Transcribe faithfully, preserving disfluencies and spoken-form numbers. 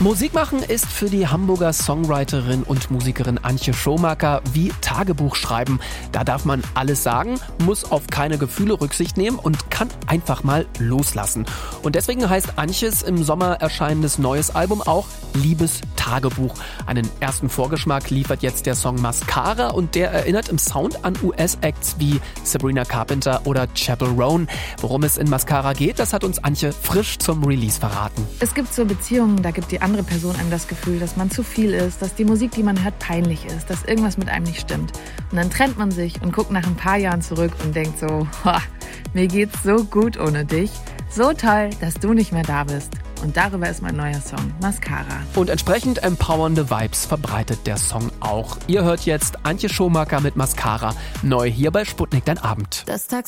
Musik machen ist für die Hamburger Songwriterin und Musikerin Antje Schomaker wie Tagebuch schreiben. Da darf man alles sagen, muss auf keine Gefühle Rücksicht nehmen und kann einfach mal loslassen. Und deswegen heißt Antjes im Sommer erscheinendes neues Album auch Liebestagebuch. Einen ersten Vorgeschmack liefert jetzt der Song Mascara und der erinnert im Sound an U S-Acts wie Sabrina Carpenter oder Chappell Roan. Worum es in Mascara geht, das hat uns Antje frisch zum Release verraten. Es gibt so Beziehungen, da gibt die andere Person einem das Gefühl, dass man zu viel ist, dass die Musik, die man hört, peinlich ist, dass irgendwas mit einem nicht stimmt. Und dann trennt man sich und guckt nach ein paar Jahren zurück und denkt so, mir geht's so gut ohne dich. So toll, dass du nicht mehr da bist. Und darüber ist mein neuer Song, Mascara. Und entsprechend empowernde Vibes verbreitet der Song auch. Ihr hört jetzt Antje Schomaker mit Mascara. Neu hier bei Sputnik, dein Abend. Das